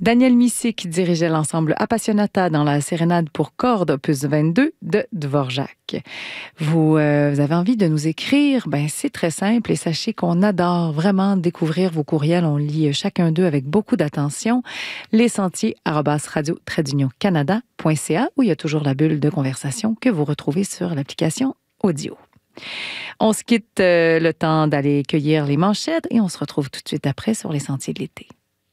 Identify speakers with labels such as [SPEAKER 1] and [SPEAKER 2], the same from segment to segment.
[SPEAKER 1] Daniel Missé qui dirigeait l'ensemble Appassionata dans la sérénade pour cordes opus 22 de Dvorak. Vous avez envie de nous écrire? Ben, c'est très simple et sachez qu'on adore vraiment découvrir vos courriels. On lit chacun d'eux avec beaucoup d'attention. lesentiers@radio-canada.ca où il y a toujours la bulle de conversation que vous retrouvez sur l'application audio. On se quitte le temps d'aller cueillir les manchettes et on se retrouve tout de suite après sur les sentiers de l'été.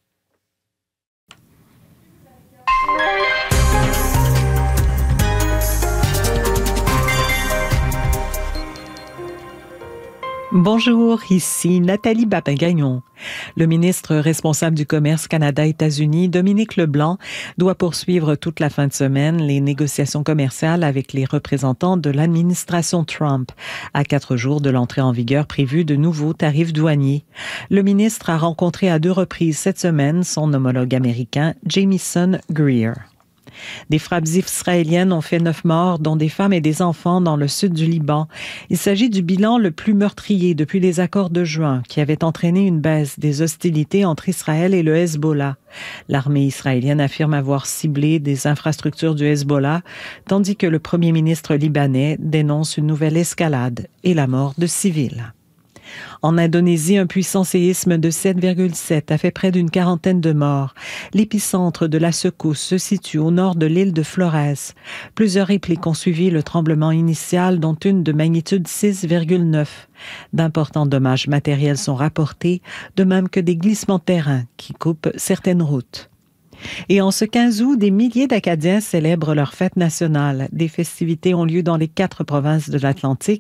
[SPEAKER 2] Bonjour, ici Nathalie Babin-Gagnon. Le ministre responsable du commerce Canada-États-Unis, Dominique Leblanc, doit poursuivre toute la fin de semaine les négociations commerciales avec les représentants de l'administration Trump, à 4 jours de l'entrée en vigueur prévue de nouveaux tarifs douaniers. Le ministre a rencontré à 2 reprises cette semaine son homologue américain, Jamieson Greer. Des frappes israéliennes ont fait 9 morts, dont des femmes et des enfants dans le sud du Liban. Il s'agit du bilan le plus meurtrier depuis les accords de juin, qui avaient entraîné une baisse des hostilités entre Israël et le Hezbollah. L'armée israélienne affirme avoir ciblé des infrastructures du Hezbollah, tandis que le premier ministre libanais dénonce une nouvelle escalade et la mort de civils. En Indonésie, un puissant séisme de 7,7 a fait près d'une quarantaine de morts. L'épicentre de la secousse se situe au nord de l'île de Flores. Plusieurs répliques ont suivi le tremblement initial, dont une de magnitude 6,9. D'importants dommages matériels sont rapportés, de même que des glissements de terrain qui coupent certaines routes. Et en ce 15 août, des milliers d'Acadiens célèbrent leur fête nationale. Des festivités ont lieu dans les 4 provinces de l'Atlantique